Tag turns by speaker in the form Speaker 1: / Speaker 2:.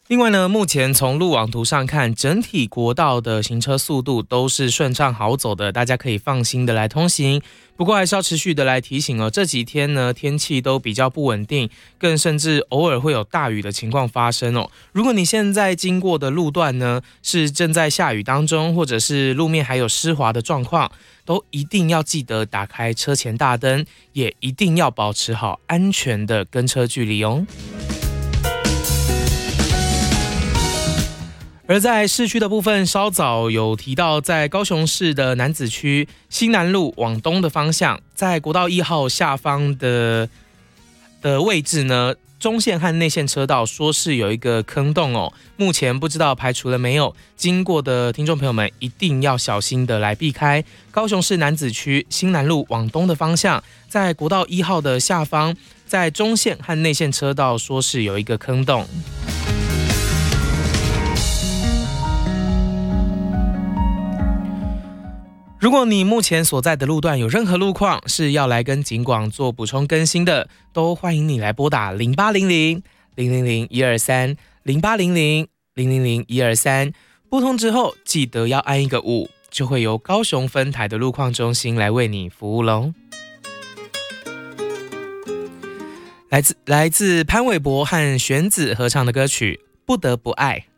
Speaker 1: 另外呢，目前从路网图上看，整体国道的行车速度都是顺畅好走的，大家可以放心的来通行。不过还是要持续的来提醒哦，这几天呢天气都比较不稳定，更甚至偶尔会有大雨的情况发生哦。如果你现在经过的路段呢是正在下雨当中，或者是路面还有湿滑的状况，都一定要记得打开车前大灯，也一定要保持好安全的跟车距离哦。而在市区的部分，稍早有提到，在高雄市的楠梓区新南路往东的方向，在国道1号下方的位置呢，中线和内线车道说是有一个坑洞哦，目前不知道排除了没有，经过的听众朋友们一定要小心的来避开。高雄市楠梓区新南路往东的方向，在国道1号的下方，在中线和内线车道说是有一个坑洞。如果你目前所在的路段有任何路况是要来跟警广做补充更新的，都欢迎你来拨打0800-000-123，0800-000-123，拨通之后记得要按一个5，就会由高雄分台的路况中心来为你服务咯。来自潘玮柏和玄子合唱的歌曲《不得不爱》。